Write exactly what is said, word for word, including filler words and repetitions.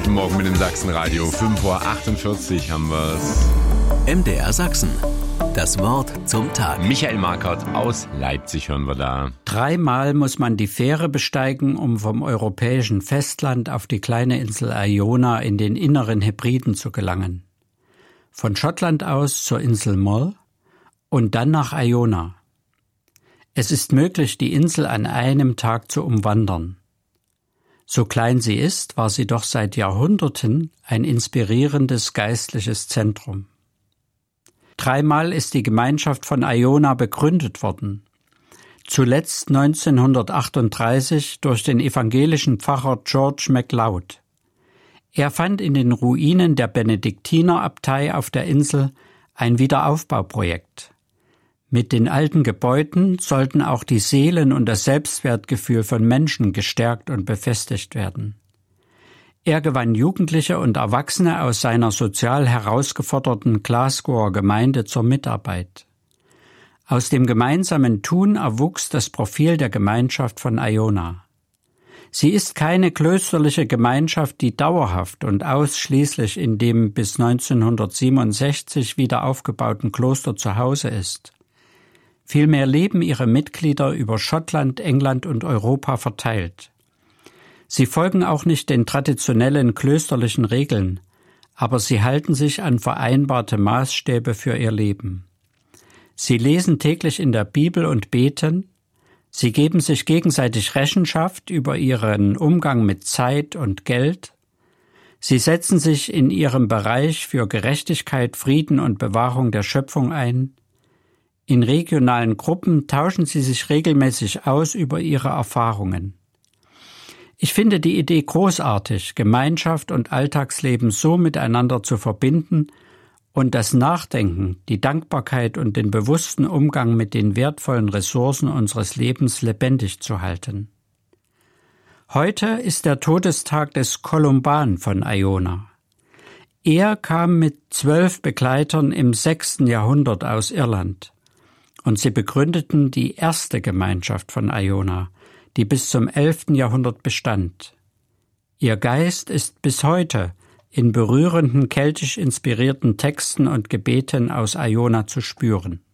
Guten Morgen mit dem Sachsenradio. fünf Uhr achtundvierzig haben wir's. M D R Sachsen. Das Wort zum Tag. Michael Markert aus Leipzig hören wir da. Dreimal muss man die Fähre besteigen, um vom europäischen Festland auf die kleine Insel Iona in den inneren Hebriden zu gelangen. Von Schottland aus zur Insel Mull und dann nach Iona. Es ist möglich, die Insel an einem Tag zu umwandern. So klein sie ist, war sie doch seit Jahrhunderten ein inspirierendes geistliches Zentrum. Dreimal ist die Gemeinschaft von Iona begründet worden. Zuletzt neunzehnhundertachtunddreißig durch den evangelischen Pfarrer George MacLeod. Er fand in den Ruinen der Benediktinerabtei auf der Insel ein Wiederaufbauprojekt. Mit den alten Gebäuden sollten auch die Seelen und das Selbstwertgefühl von Menschen gestärkt und befestigt werden. Er gewann Jugendliche und Erwachsene aus seiner sozial herausgeforderten Glasgower Gemeinde zur Mitarbeit. Aus dem gemeinsamen Tun erwuchs das Profil der Gemeinschaft von Iona. Sie ist keine klösterliche Gemeinschaft, die dauerhaft und ausschließlich in dem bis neunzehnhundertsiebenundsechzig wieder aufgebauten Kloster zu Hause ist. Vielmehr leben ihre Mitglieder über Schottland, England und Europa verteilt. Sie folgen auch nicht den traditionellen klösterlichen Regeln, aber sie halten sich an vereinbarte Maßstäbe für ihr Leben. Sie lesen täglich in der Bibel und beten, sie geben sich gegenseitig Rechenschaft über ihren Umgang mit Zeit und Geld, sie setzen sich in ihrem Bereich für Gerechtigkeit, Frieden und Bewahrung der Schöpfung ein. In regionalen Gruppen tauschen sie sich regelmäßig aus über ihre Erfahrungen. Ich finde die Idee großartig, Gemeinschaft und Alltagsleben so miteinander zu verbinden und das Nachdenken, die Dankbarkeit und den bewussten Umgang mit den wertvollen Ressourcen unseres Lebens lebendig zu halten. Heute ist der Todestag des Columban von Iona. Er kam mit zwölf Begleitern im sechsten Jahrhundert aus Irland. Und sie begründeten die erste Gemeinschaft von Iona, die bis zum elften Jahrhundert bestand. Ihr Geist ist bis heute in berührenden keltisch inspirierten Texten und Gebeten aus Iona zu spüren.